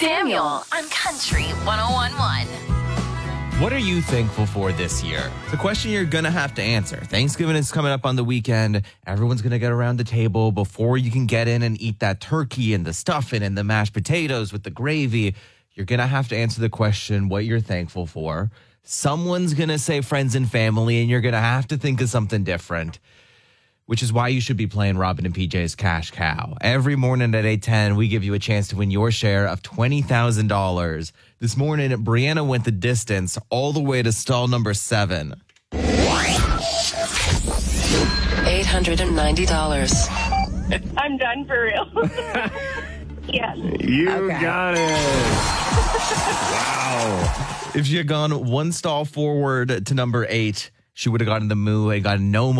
Samuel on Country 101.1. What are you thankful for this year? It's a question you're going to have to answer. Thanksgiving is coming up on the weekend. Everyone's going to get around the table before you can get in and eat that turkey and the stuffing and the mashed potatoes with the gravy. You're going to have to answer the question what you're thankful for. Someone's going to say friends and family, and you're going to have to think of something different, which is why you should be playing Robin and PJ's Cash Cow. Every morning at 8:10, we give you a chance to win your share of $20,000. This morning, Brianna went the distance all the way to stall number 7. $890. I'm done for real. Yes. You got it. Wow. If she had gone one stall forward to number 8, she would have gotten the moo and gotten no